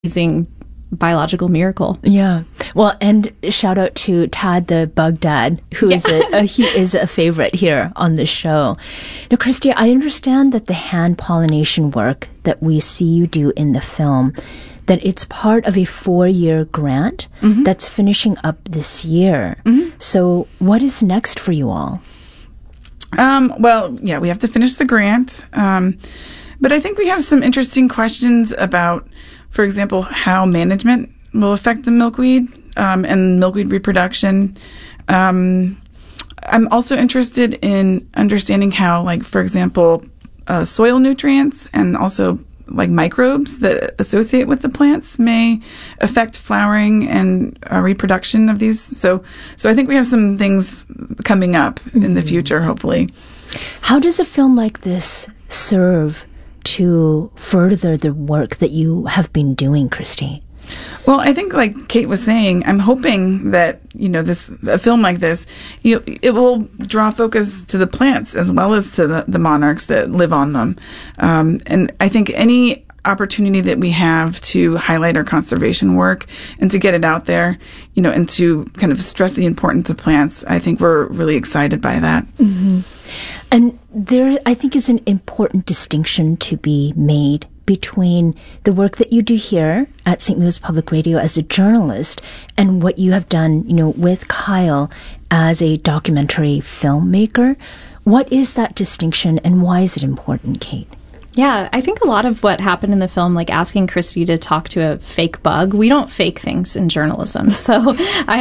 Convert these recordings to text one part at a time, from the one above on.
amazing biological miracle. Yeah. Well, and shout out to Tad the Bug Dad, who is he is a favorite here on the show. Now, Christy, I understand that the hand pollination work that we see you do in the film, that it's part of a 4-year grant that's finishing up this year. So what is next for you all? Well, yeah, we have to finish the grant. But I think we have some interesting questions about, for example, how management will affect the milkweed and milkweed reproduction. I'm also interested in understanding how, like, for example, soil nutrients and also like microbes that associate with the plants may affect flowering and reproduction of these. So I think we have some things coming up in the future, hopefully. How does a film like this serve to further the work that you have been doing, Christy? Well, I think, like Kate was saying, I'm hoping that, a film like this, it will draw focus to the plants as well as to the monarchs that live on them. And I think any opportunity that we have to highlight our conservation work and to get it out there, and to kind of stress the importance of plants, I think we're really excited by that. And there, I think, is an important distinction to be made between the work that you do here at St. Louis Public Radio as a journalist and what you have done, with Kyle as a documentary filmmaker. What is that distinction and why is it important, Kate? Yeah, I think a lot of what happened in the film, like asking Christy to talk to a fake bug, we don't fake things in journalism. So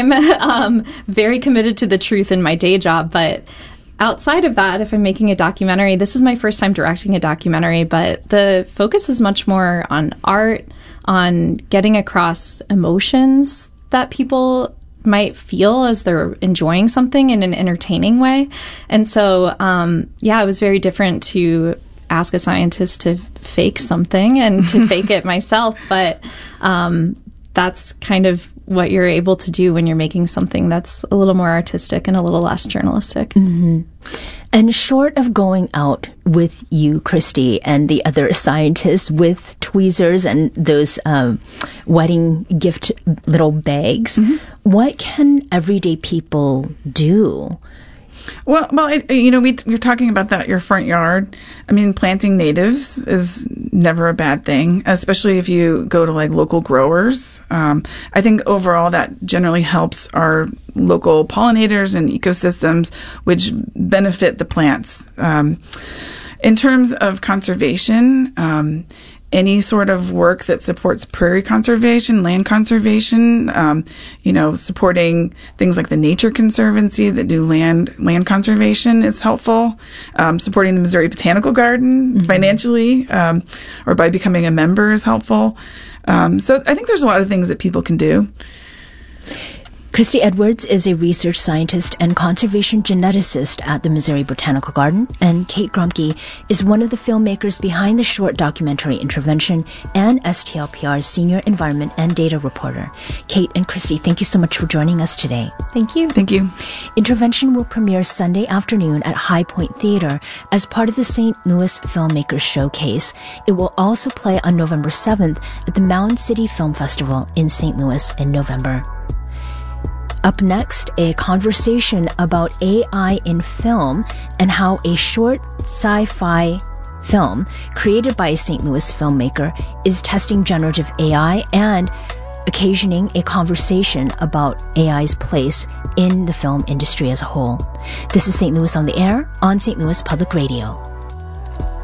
I'm very committed to the truth in my day job, but outside of that, if I'm making a documentary, this is my first time directing a documentary, but the focus is much more on art, on getting across emotions that people might feel as they're enjoying something in an entertaining way. And so, it was very different to ask a scientist to fake something and to fake it myself. But that's kind of what you're able to do when you're making something that's a little more artistic and a little less journalistic. And short of going out with you, Christy, and the other scientists with tweezers and those wedding gift little bags, what can everyday people do? Well, we're talking about that, your front yard. I mean, planting natives is never a bad thing, especially if you go to like local growers. I think overall that generally helps our local pollinators and ecosystems, which benefit the plants. In terms of conservation, any sort of work that supports prairie conservation, land conservation, supporting things like the Nature Conservancy that do land conservation is helpful. Supporting the Missouri Botanical Garden financially, or by becoming a member is helpful. So I think there's a lot of things that people can do. Christy Edwards is a research scientist and conservation geneticist at the Missouri Botanical Garden, and Kate Grumke is one of the filmmakers behind the short documentary Intervention and STLPR's senior environment and data reporter. Kate and Christy, thank you so much for joining us today. Thank you. Thank you. Intervention will premiere Sunday afternoon at High Point Theater as part of the St. Louis Filmmakers Showcase. It will also play on November 7th at the Mound City Film Festival in St. Louis in November. Up next, a conversation about AI in film and how a short sci-fi film created by a St. Louis filmmaker is testing generative AI and occasioning a conversation about AI's place in the film industry as a whole. This is St. Louis on the Air on St. Louis Public Radio.